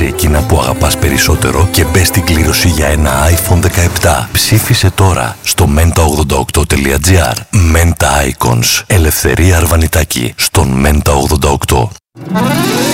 Ψάξε εκείνα που αγαπάς περισσότερο και μπες στην κλήρωση για ένα iPhone 17. Ψήφισε τώρα στο menta88.gr. Menta Icons. Ελευθερία Αρβανιτάκη στον Menta 88.